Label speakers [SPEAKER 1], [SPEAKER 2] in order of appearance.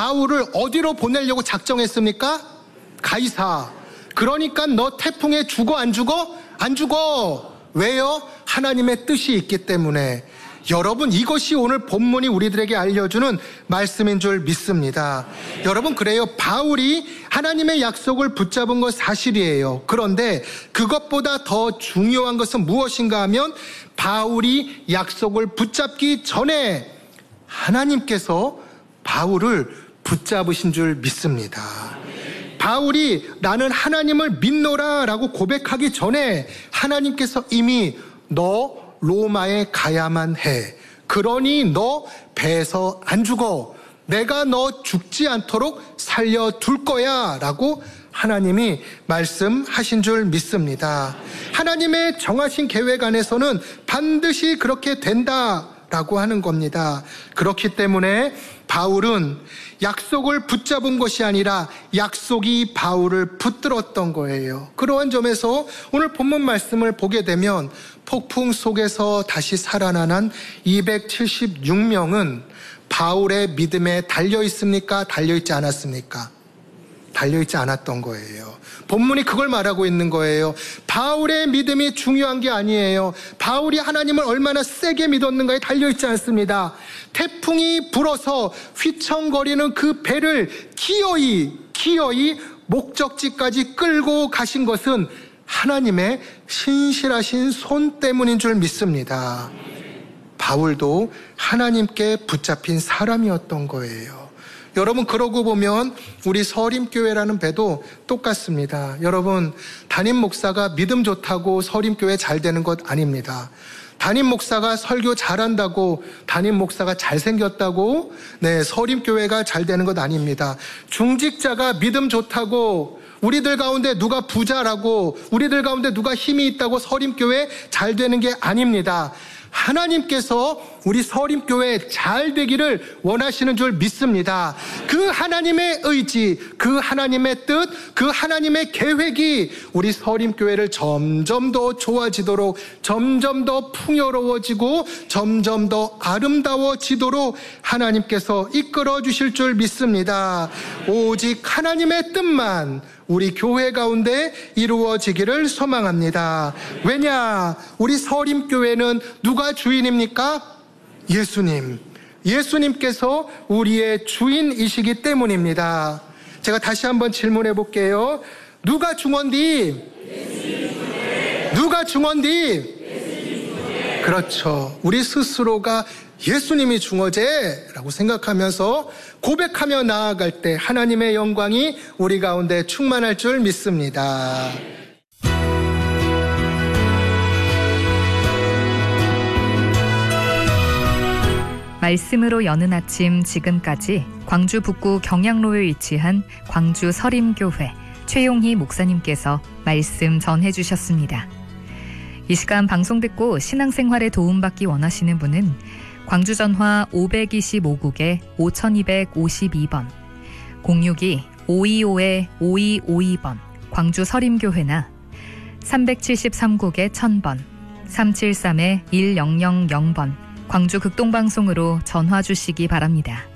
[SPEAKER 1] 바울을 어디로 보내려고 작정했습니까? 가이사. 그러니까 너 태풍에 죽어 안 죽어? 안 죽어. 왜요? 하나님의 뜻이 있기 때문에. 여러분, 이것이 오늘 본문이 우리들에게 알려주는 말씀인 줄 믿습니다. 여러분, 그래요. 바울이 하나님의 약속을 붙잡은 건 사실이에요. 그런데 그것보다 더 중요한 것은 무엇인가 하면 바울이 약속을 붙잡기 전에 하나님께서 바울을 붙잡으신 줄 믿습니다. 바울이 나는 하나님을 믿노라 라고 고백하기 전에 하나님께서 이미 너 로마에 가야만 해. 그러니 너 배에서 안 죽어. 내가 너 죽지 않도록 살려둘 거야 라고 하나님이 말씀하신 줄 믿습니다. 하나님의 정하신 계획 안에서는 반드시 그렇게 된다라고 하는 겁니다. 그렇기 때문에 바울은 약속을 붙잡은 것이 아니라 약속이 바울을 붙들었던 거예요. 그러한 점에서 오늘 본문 말씀을 보게 되면 폭풍 속에서 다시 살아난 276명은 바울의 믿음에 달려 있습니까? 달려 있지 않았습니까? 달려 있지 않았던 거예요. 본문이 그걸 말하고 있는 거예요. 바울의 믿음이 중요한 게 아니에요. 바울이 하나님을 얼마나 세게 믿었는가에 달려 있지 않습니다. 태풍이 불어서 휘청거리는 그 배를 기어이 목적지까지 끌고 가신 것은 하나님의 신실하신 손 때문인 줄 믿습니다. 바울도 하나님께 붙잡힌 사람이었던 거예요. 여러분, 그러고 보면 우리 서림교회라는 배도 똑같습니다. 여러분, 담임 목사가 믿음 좋다고 서림교회 잘 되는 것 아닙니다. 담임 목사가 설교 잘한다고, 담임 목사가 잘생겼다고 서림교회가 잘 되는 것 아닙니다. 중직자가 믿음 좋다고, 우리들 가운데 누가 부자라고, 우리들 가운데 누가 힘이 있다고 서림교회 잘 되는 게 아닙니다. 하나님께서 우리 서림교회 잘 되기를 원하시는 줄 믿습니다. 그 하나님의 의지, 그 하나님의 뜻, 그 하나님의 계획이 우리 서림교회를 점점 더 좋아지도록, 점점 더 풍요로워지고 점점 더 아름다워지도록 하나님께서 이끌어 주실 줄 믿습니다. 오직 하나님의 뜻만 우리 교회 가운데 이루어지기를 소망합니다. 왜냐? 우리 서림교회는 누가 주인입니까? 예수님. 예수님께서 우리의 주인이시기 때문입니다. 제가 다시 한번 질문해 볼게요. 누가 중원디? 누가 중원디? 그렇죠. 우리 스스로가 예수님이 중어제라고 생각하면서 고백하며 나아갈 때 하나님의 영광이 우리 가운데 충만할 줄 믿습니다.
[SPEAKER 2] 말씀으로 여는 아침, 지금까지 광주 북구 경양로에 위치한 광주 서림교회 최용희 목사님께서 말씀 전해주셨습니다. 이 시간 방송 듣고 신앙생활에 도움받기 원하시는 분은 광주 전화 525국에 5252번, 062-525-5252번 광주 서림교회나 373국에 1000번, 373-1000번 광주 극동방송으로 전화 주시기 바랍니다.